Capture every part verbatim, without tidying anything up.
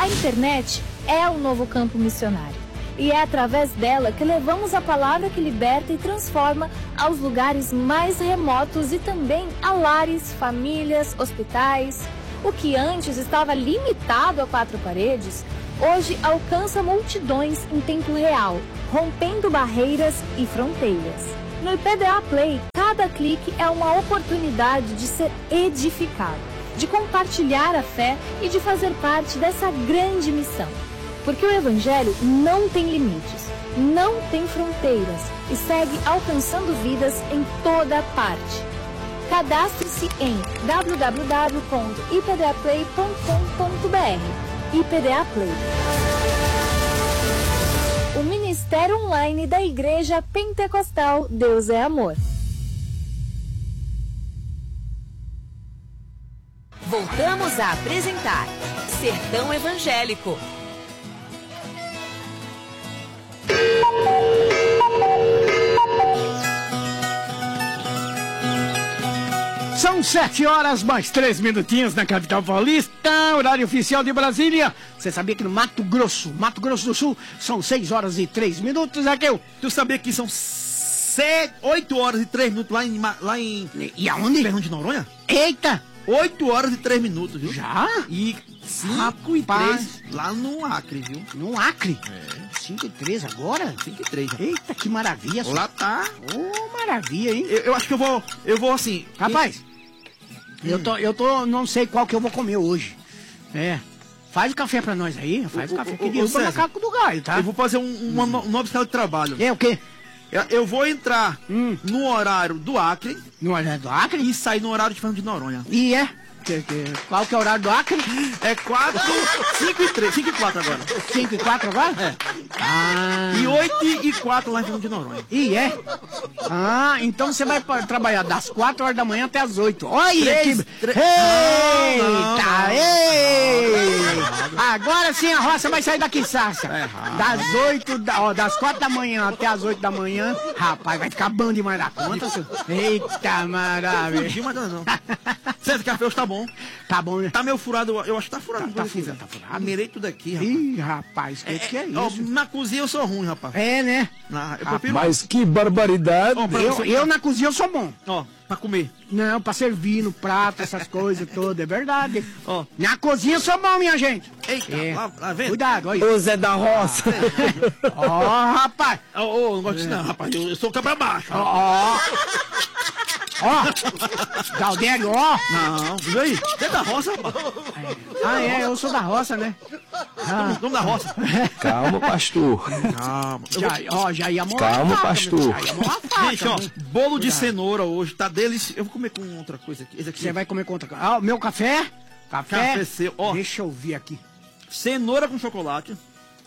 A internet é o novo campo missionário. E é através dela que levamos a palavra que liberta e transforma aos lugares mais remotos e também a lares, famílias, hospitais. O que antes estava limitado a quatro paredes, hoje alcança multidões em tempo real, rompendo barreiras e fronteiras. No I P D A Play, cada clique é uma oportunidade de ser edificado, de compartilhar a fé e de fazer parte dessa grande missão. Porque o Evangelho não tem limites, não tem fronteiras e segue alcançando vidas em toda parte. Cadastre-se em w w w ponto i p d a play ponto com ponto b r. I P D A Play. O Ministério Online da Igreja Pentecostal Deus é Amor. Voltamos a apresentar Sertão Evangélico. São sete horas mais três minutinhos na capital paulista, horário oficial de Brasília. Você sabia que no Mato Grosso, Mato Grosso do Sul, são seis horas e três minutos, Zaqueu? Tu sabia que são oito horas e três minutos lá em... Lá em e aonde? Fernando de Noronha? Eita! oito horas e três minutos, viu? Já? E cinco e três lá no Acre, viu? No Acre? É. cinco e três agora? cinco e três. Eita, que maravilha. Lá tá. Ô, oh, maravilha, hein? Eu, eu acho que eu vou, eu vou assim... Rapaz, hum. eu tô, eu tô, não sei qual que eu vou comer hoje. É. Faz o café pra nós aí, faz o, o café. O, que eu sou macaco do galho, tá? Eu vou fazer um, uma, um novo estilo de trabalho. É o quê? Eu, eu vou entrar hum. no horário do Acre. No horário do Acre? E sair no horário de Fernando de Noronha. E é? Que, que, qual que é o horário do Acre? É quatro, cinco e três, cinco e quatro agora. cinco e quatro agora? É. Ah. E oito e quatro lá em Fernando de Noronha. E é? Ah, então você vai trabalhar das quatro horas da manhã até as oito. Olha três, que... Três... Eita, não, não, ei! Agora sim a roça vai sair daqui, Sassa. É das oito, da, ó, das quatro da manhã até as oito da manhã, rapaz, vai ficar bom demais da conta, senhor. Eita, maravilha. Não, mas não. César, café hoje tá bom. Tá bom, né? Tá meio furado, eu acho que tá furado. Tá, tá furado, tá furado. Mirei tudo aqui, rapaz. Ih, rapaz, que é, que é isso? Ó, na cozinha eu sou ruim, rapaz. É, né? Ah, eu prefiro... Mas que barbaridade. Ó, eu, você... eu na cozinha eu sou bom. Ó, pra comer. Não, pra servir no prato, essas coisas todas, é verdade. Ó. Na cozinha eu sou bom, minha gente. Eita, é. lá, lá vem. Cuidado, olha. Ô Zé da Roça. Ó, oh, rapaz. Ó, oh, oh, não gosto disso não, rapaz. Eu, eu sou cabra baixo. Ó, ó. Ó, Galdério, ó. Não, viu aí? Você é da roça, rapaz? Ah, é, eu sou da roça, né? Ah. Vamos da roça. Calma, pastor. Calma. Já, ó, já ia morar. Calma, pastor. Já ia morar faca, gente, ó, né? bolo de cenoura hoje tá delicioso. Eu vou comer com outra coisa aqui. Esse aqui. Você vai comer com outra coisa. Ah, meu café? Café? Café seu, ó. Deixa eu ver aqui. Cenoura com chocolate.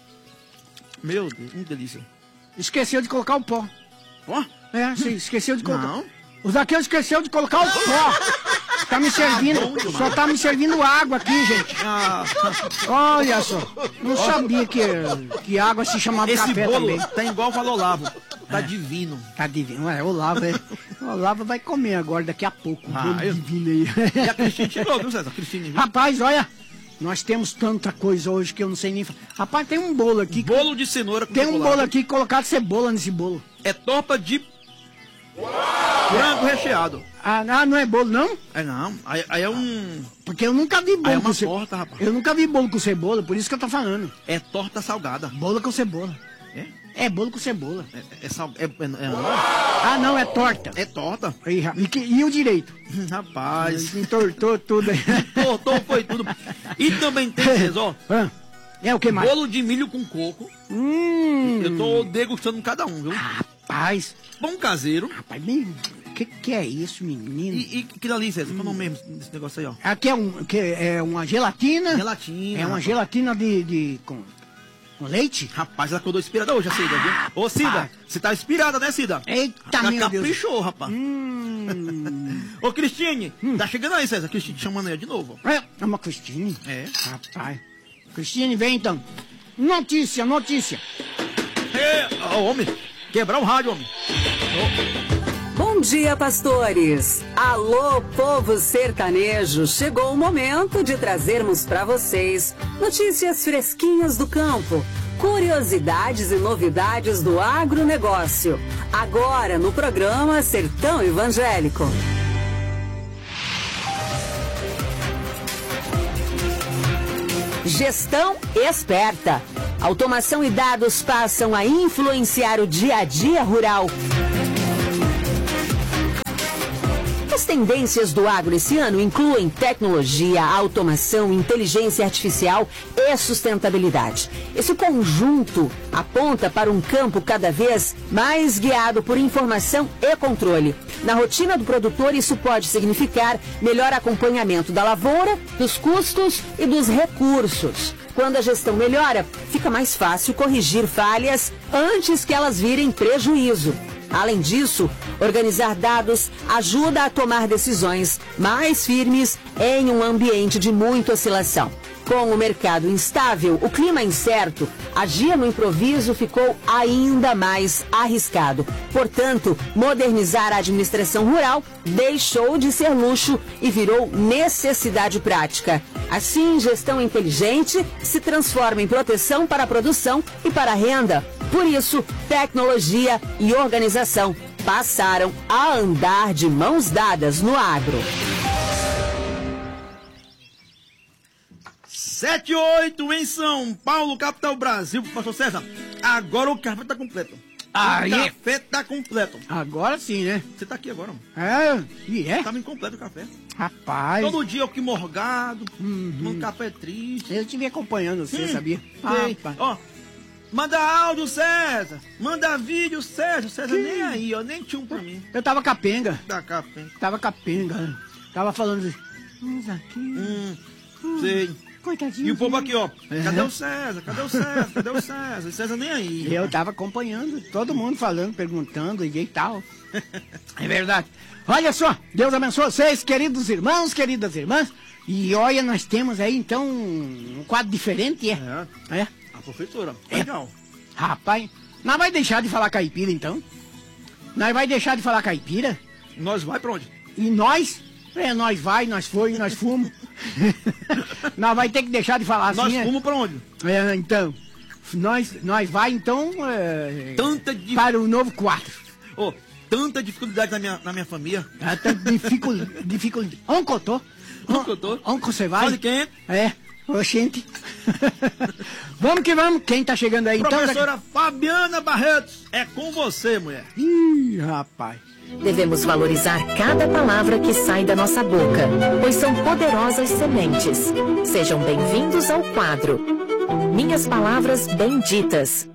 Meu Deus, que delícia. Esqueceu de colocar o pó. Ó? É, sim, esqueceu de colocar. Não. O Zaqueu esqueceu de colocar o pó. Tá me servindo, ah, só tá me servindo água aqui, gente. Ah. Olha só, não oh. sabia que, que água se chamava esse café bolo também. Tá igual falou Olavo, tá é. divino. Tá divino, é, Olavo, é. Olavo vai comer agora, daqui a pouco. Ah, eu... divino aí. E a Cristina chegou, viu, César? Cristina, viu? Rapaz, olha, nós temos tanta coisa hoje que eu não sei nem... Rapaz, tem um bolo aqui... Bolo de cenoura com Tem chocolate. um bolo aqui que colocaram cebola nesse bolo. É torta de... frango recheado. Ah, não é bolo, não? É não, aí, aí é um... Porque eu nunca vi bolo aí é com cebola. Torta, rapaz. Eu nunca vi bolo com cebola, por isso que eu tô falando. É torta salgada. Bolo com cebola. É? É bolo com cebola. É, é, sal... é, é, é... Ah, não, é torta. É torta. E, e, que, e o direito? Rapaz. Entortou tudo aí. Entortou, foi tudo. E também tem, ó. Ah, é o que mais? Bolo de milho com coco. Hum. Eu tô degustando cada um, viu? Rapaz. Pão caseiro. Rapaz, o que, que é isso, menino? E, e que ali, César? Hum. Qual é o nome mesmo desse negócio aí, ó? Aqui é, um, que é uma gelatina. Gelatina. É uma rapaz. gelatina de... de com... Com leite? Rapaz, ela acordou inspirada hoje, a Cida, viu? Ô, Cida, você tá inspirada, né, Cida? Eita, ela meu caprichou, Deus. Caprichou, rapaz. Hum. Ô, Cristine, hum. tá chegando aí, César. Cristine te chamando aí de novo. É, é uma Cristine? É. Rapaz. Cristine, vem então. Notícia, notícia. É, oh, homem, quebrar o rádio, homem. Oh. Bom dia, pastores! Alô, povo sertanejo! Chegou o momento de trazermos para vocês notícias fresquinhas do campo, curiosidades e novidades do agronegócio. Agora no programa Sertão Evangélico. Gestão esperta. Automação e dados passam a influenciar o dia a dia rural. As tendências do agro esse ano incluem tecnologia, automação, inteligência artificial e sustentabilidade. Esse conjunto aponta para um campo cada vez mais guiado por informação e controle. Na rotina do produtor, isso pode significar melhor acompanhamento da lavoura, dos custos e dos recursos. Quando a gestão melhora, fica mais fácil corrigir falhas antes que elas virem prejuízo. Além disso, organizar dados ajuda a tomar decisões mais firmes em um ambiente de muita oscilação. Com o mercado instável, o clima incerto, agir no improviso ficou ainda mais arriscado. Portanto, modernizar a administração rural deixou de ser luxo e virou necessidade prática. Assim, gestão inteligente se transforma em proteção para a produção e para a renda. Por isso, tecnologia e organização passaram a andar de mãos dadas no agro. sete e oito em São Paulo, capital Brasil. Pastor César, agora o café tá completo. Aí. O café tá completo. Agora sim, né? Você tá aqui agora, mano. É, e é? Tava incompleto o café. Rapaz. Todo dia eu aqui morgado, Uhum. tomando café triste. Eu te vi acompanhando você, Hum, sabia? sei. Rapaz. Ó, manda áudio, César. Manda vídeo, César. César Que? nem aí, ó. Nem tinha um pra mim. Eu tava capenga. Da café. Tava capenga. Tava falando assim. Vamos aqui. Hum, sei. Coitadinho. E o povo aqui, ó. Uhum. Cadê o César? Cadê o César? Cadê o César? O César nem aí. Eu tava acompanhando, todo mundo falando, perguntando e tal. É verdade. Olha só, Deus abençoe vocês, queridos irmãos, queridas irmãs. E olha, nós temos aí então um quadro diferente, é? É. É. A professora. É. Legal. Rapaz, nós vai deixar de falar caipira então? Nós vai deixar de falar caipira? Nós vai pra onde? E nós? É, nós vai, nós foi, nós fomos. Nós vai ter que deixar de falar Nós assim, é? fomos pra onde? É, então. Nós, nós vai então é, Tanta di... para o novo quadro. oh, tanta dificuldade na minha, na minha família. Ah, tanta dificuldade. dificuldade. Onde eu tô? Onde eu tô? Onde você vai? Sabe quem é? É, oxente. Vamos que vamos. Quem tá chegando aí então? Professora Fabiana Barretos, é com você, mulher. Ih, rapaz. Devemos valorizar cada palavra que sai da nossa boca, pois são poderosas sementes. Sejam bem-vindos ao quadro Minhas Palavras Benditas.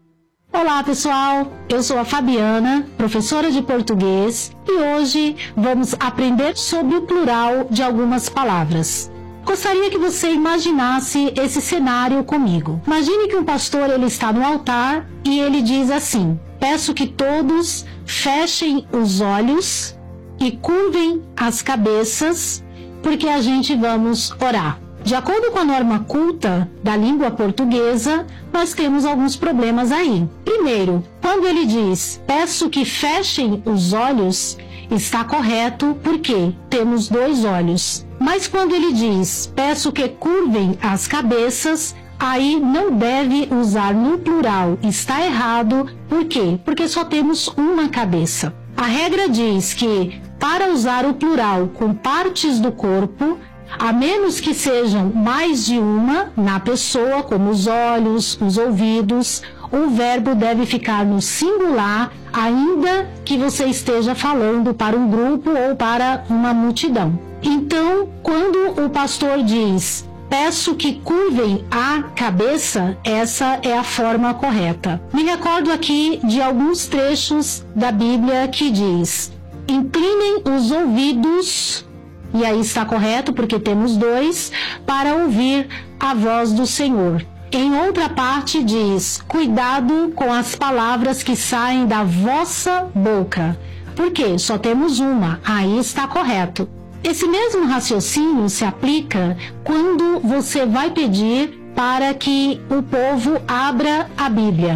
Olá pessoal, eu sou a Fabiana, professora de português, e hoje vamos aprender sobre o plural de algumas palavras. Gostaria que você imaginasse esse cenário comigo. Imagine que um pastor ele está no altar e ele diz assim: peço que todos fechem os olhos e curvem as cabeças, porque a gente vamos orar. De acordo com a norma culta da língua portuguesa, nós temos alguns problemas aí. Primeiro, quando ele diz, peço que fechem os olhos, está correto porque temos dois olhos. Mas quando ele diz, peço que curvem as cabeças, aí não deve usar no plural. Está errado. Por quê? Porque só temos uma cabeça. A regra diz que, para usar o plural com partes do corpo, a menos que sejam mais de uma na pessoa, como os olhos, os ouvidos, o verbo deve ficar no singular, ainda que você esteja falando para um grupo ou para uma multidão. Então, quando o pastor diz, peço que curvem a cabeça, essa é a forma correta. Me recordo aqui de alguns trechos da Bíblia que diz, inclinem os ouvidos, e aí está correto porque temos dois, para ouvir a voz do Senhor. Em outra parte diz, cuidado com as palavras que saem da vossa boca. Por quê? Só temos uma, aí está correto. Esse mesmo raciocínio se aplica quando você vai pedir para que o povo abra a Bíblia.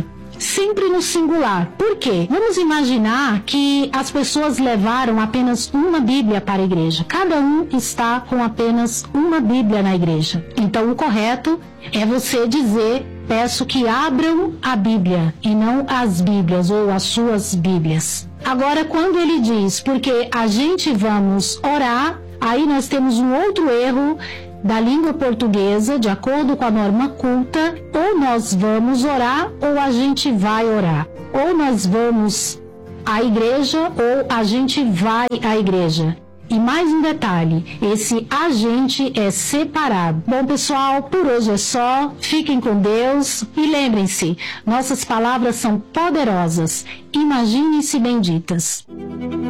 sempre no singular. Por quê? Vamos imaginar que as pessoas levaram apenas uma Bíblia para a igreja. Cada um está com apenas uma Bíblia na igreja. Então o correto é você dizer: peço que abram a Bíblia e não as Bíblias ou as suas Bíblias. Agora, quando ele diz porque a gente vamos orar, aí nós temos um outro erro da língua portuguesa, de acordo com a norma culta: ou nós vamos orar ou a gente vai orar. Ou nós vamos à igreja ou a gente vai à igreja. E mais um detalhe, esse agente é separado. Bom, pessoal, por hoje é só. Fiquem com Deus e lembrem-se, nossas palavras são poderosas. Imaginem-se benditas.